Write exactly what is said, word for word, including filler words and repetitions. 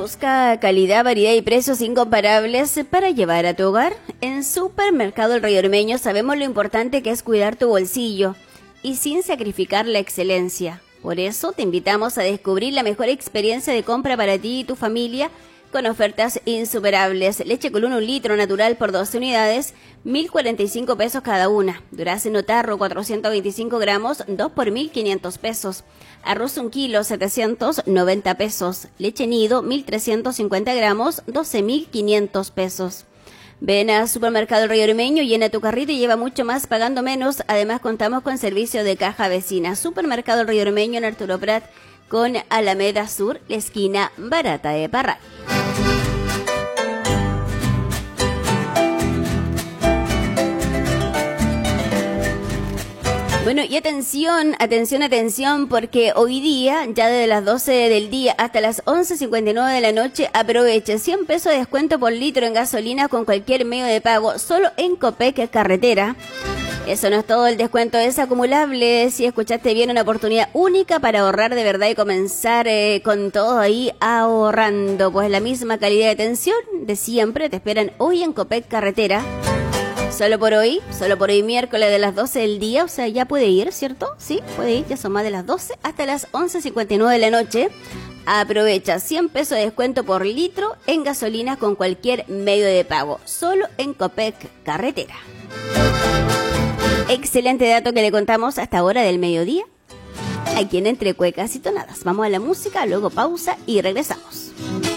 Busca calidad, variedad y precios incomparables para llevar a tu hogar. En Supermercado El Rey Ormeño sabemos lo importante que es cuidar tu bolsillo y sin sacrificar la excelencia. Por eso te invitamos a descubrir la mejor experiencia de compra para ti y tu familia con ofertas insuperables. Leche Coluna un litro natural por doce unidades, mil cuarenta y cinco pesos cada una. Durazno Tarro cuatrocientos veinticinco gramos, dos por mil quinientos pesos. Arroz un kilo, setecientos noventa pesos. Leche Nido, mil trescientos cincuenta gramos, doce mil quinientos pesos. Ven a Supermercado El Rey Ormeño, llena tu carrito y lleva mucho más pagando menos. Además contamos con servicio de caja vecina. Supermercado El Rey Ormeño en Arturo Prat con Alameda Sur, la esquina barata de Parral. Bueno, y atención, atención, atención, porque hoy día, ya desde las doce del día hasta las once cincuenta y nueve de la noche, aproveche cien pesos de descuento por litro en gasolina con cualquier medio de pago, solo en Copec Carretera. Eso no es todo, el descuento es acumulable. Si escuchaste bien, una oportunidad única para ahorrar de verdad y comenzar eh, con todo ahí ahorrando. Pues la misma calidad de atención de siempre te esperan hoy en Copec Carretera. Solo por hoy, solo por hoy miércoles de las doce del día, o sea, ya puede ir, ¿cierto? Sí, puede ir, ya son más de las doce hasta las once cincuenta y nueve de la noche. Aprovecha cien pesos de descuento por litro en gasolina con cualquier medio de pago, solo en Copec Carretera. Excelente dato que le contamos hasta ahora del mediodía, aquí en Entre Cuecas y Tonadas. Vamos a la música, luego pausa y regresamos.